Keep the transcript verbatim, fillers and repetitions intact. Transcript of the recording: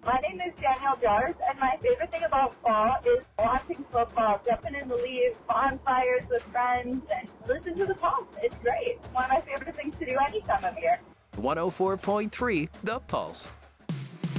My name is Danielle Jars, and my favorite thing about fall is watching football, jumping in the leaves, bonfires with friends, and listen to the Pulse. It's great. It's one of my favorite things to do any time of year. one oh four point three The Pulse.